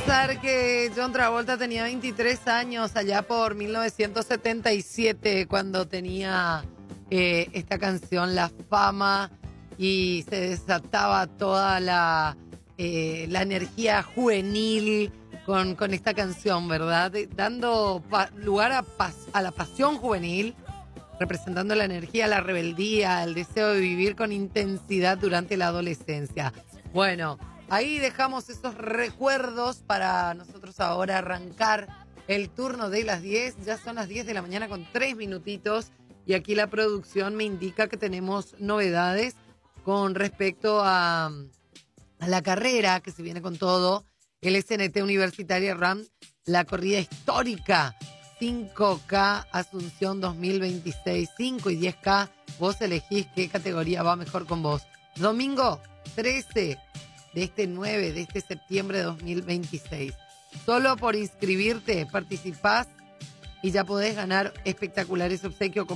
pensar que John Travolta tenía 23 años allá por 1977 cuando tenía esta canción La Fama y se desataba toda la energía juvenil con esta canción, ¿verdad? Dando lugar a la pasión juvenil, representando la energía, la rebeldía, el deseo de vivir con intensidad durante la adolescencia. Bueno, ahí dejamos esos recuerdos para nosotros ahora arrancar el turno de las 10. Ya son las 10 de la mañana con 3 minutitos y aquí la producción me indica que tenemos novedades con respecto a la carrera que se viene con todo. El SNT Universitaria RAM, la corrida histórica 5K Asunción 2026, 5 y 10K, vos elegís qué categoría va mejor con vos. Domingo 13 de este septiembre de 2026. Solo por inscribirte participás y ya podés ganar espectaculares obsequios como